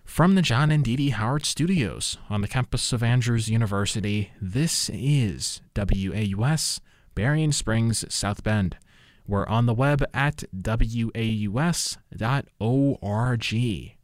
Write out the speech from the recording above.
From the John and Dee Dee Howard Studios on the campus of Andrews University, this is WAUS, Berrien Springs, South Bend. We're on the web at waus.org.